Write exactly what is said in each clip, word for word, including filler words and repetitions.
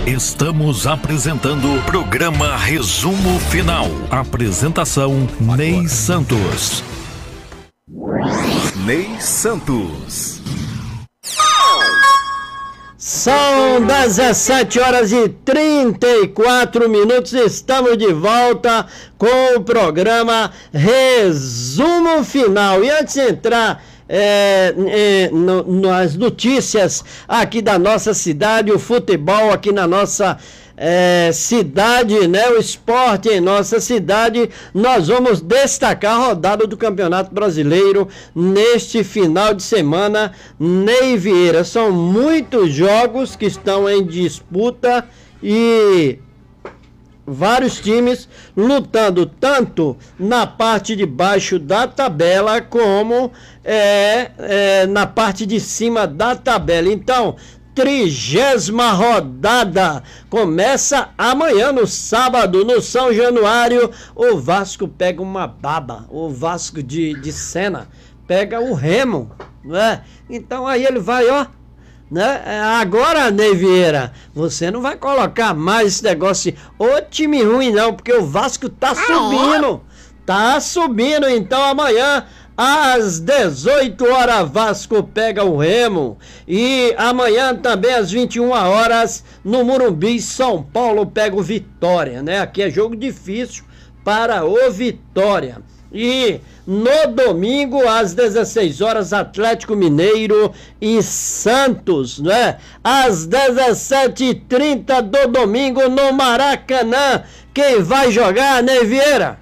Estamos apresentando o programa Resumo Final. Apresentação Ney Santos. Ney Santos. São dezessete horas e trinta e quatro minutos, estamos de volta com o programa Resumo Final. E antes de entrar é, é, no, nas notícias aqui da nossa cidade, o futebol aqui na nossa é, cidade, né, o esporte em nossa cidade, nós vamos destacar a rodada do Campeonato Brasileiro neste final de semana. Ney Vieira, são muitos jogos que estão em disputa e vários times lutando tanto na parte de baixo da tabela como é, é, na parte de cima da tabela. Então, trigésima rodada começa amanhã, no sábado, no São Januário. O Vasco pega uma baba, o Vasco de, de Sena pega o Remo, não é? Então aí ele vai, ó, né? Agora, Ney Vieira, você não vai colocar mais esse negócio de ô time ruim não, porque o Vasco tá subindo, tá subindo. Então amanhã às dezoito horas, Vasco pega o Remo. E amanhã também às vinte e uma horas, no Morumbi, São Paulo pega o Vitória, né? Aqui é jogo difícil para o Vitória. E no domingo, às dezesseis horas, Atlético Mineiro e Santos, né? Às dezessete e trinta do domingo, no Maracanã. Quem vai jogar, Ney Vieira?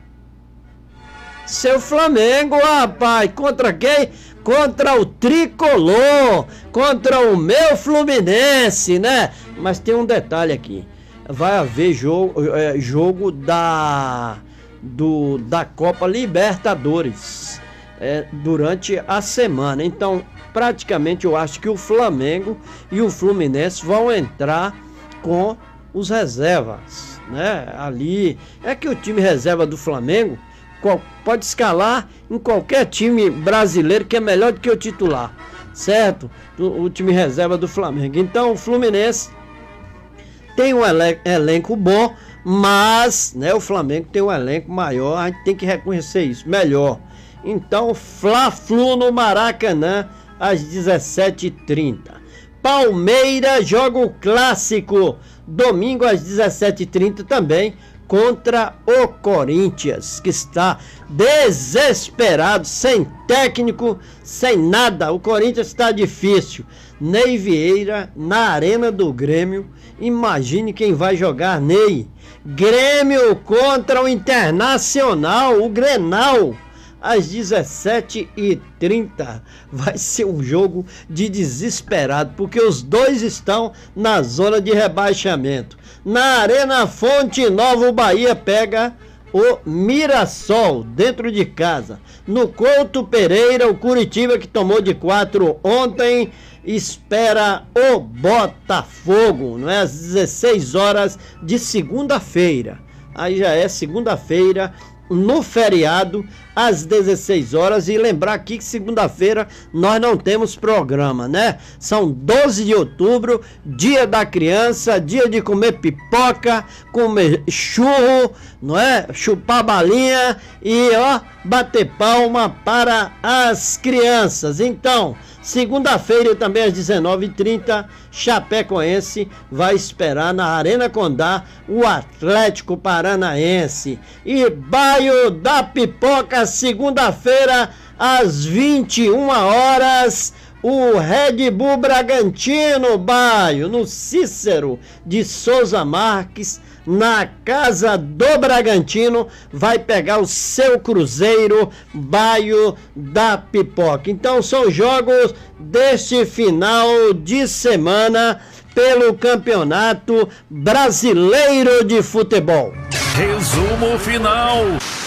Seu Flamengo, rapaz. Contra quem? Contra o Tricolor. Contra o meu Fluminense, né? Mas tem um detalhe aqui. Vai haver jogo, é, jogo da... Do, da Copa Libertadores é, durante a semana. Então praticamente eu acho que o Flamengo e o Fluminense vão entrar com os reservas, né? Ali é que o time reserva do Flamengo qual, pode escalar em qualquer time brasileiro que é melhor do que o titular, certo? O, o time reserva do Flamengo. Então o Fluminense tem um elen- elenco bom, mas, né, o Flamengo tem um elenco maior, a gente tem que reconhecer isso, melhor. Então, Fla-Flu no Maracanã, às dezessete e trinta. Palmeiras joga o clássico, domingo às dezessete e trinta também, contra o Corinthians, que está desesperado, sem técnico, sem nada. O Corinthians está difícil. Ney Vieira na Arena do Grêmio. Imagine quem vai jogar, Ney. Grêmio contra o Internacional, o Grenal, às dezessete e trinta. Vai ser um jogo de desesperado, porque os dois estão na zona de rebaixamento. Na Arena Fonte Nova, o Bahia pega o Mirassol dentro de casa. No Couto Pereira, o Curitiba, que tomou de quatro ontem, espera o Botafogo, não é? Às dezesseis horas de segunda-feira. Aí já é segunda-feira, no feriado, às dezesseis horas. E lembrar aqui que segunda-feira nós não temos programa, né? São doze de outubro, dia da criança, dia de comer pipoca, comer churro, não é? Chupar balinha e, ó, bater palma para as crianças. Então, segunda-feira também às dezenove e trinta, Chapecoense vai esperar na Arena Condá o Atlético Paranaense. E Baio da Pipoca, segunda-feira às vinte e uma horas, o Red Bull Bragantino, Baio, no Cícero de Souza Marques, na casa do Bragantino, vai pegar o seu Cruzeiro, Baio da Pipoca. Então são jogos deste final de semana pelo Campeonato Brasileiro de Futebol. Resumo Final.